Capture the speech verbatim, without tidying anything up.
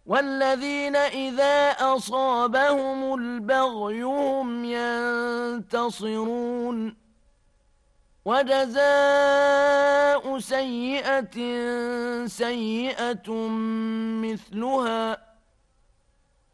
والذين إذا أصابهم البغي هم ينتصرون وجزاء سيئة سيئة مثلها